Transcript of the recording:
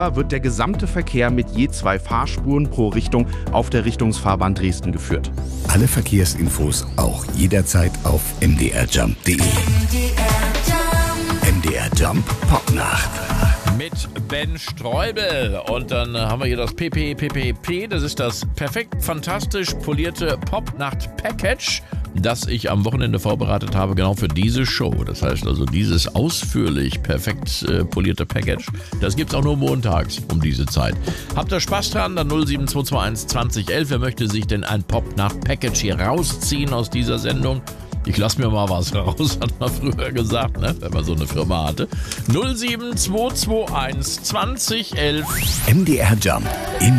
wird der gesamte Verkehr mit je 2 Fahrspuren pro Richtung auf der Richtungsfahrbahn Dresden geführt. Alle Verkehrsinfos auch jederzeit auf mdrjump.de. MDR Jump Popnacht. Mit Ben Streubel. Und dann haben wir hier das PPPPP. Das ist das perfekt fantastisch polierte Popnacht-Package, das ich am Wochenende vorbereitet habe, genau für diese Show. Das heißt also, dieses ausführlich perfekt polierte Package, das gibt's auch nur montags um diese Zeit. Habt ihr Spaß dran? Dann 07221 2011. Wer möchte sich denn ein Popnacht-Package hier rausziehen aus dieser Sendung? Ich lasse mir mal was raus, hat man früher gesagt, ne? Wenn man so eine Firma hatte. 07221 2011. MDR Jump. Immer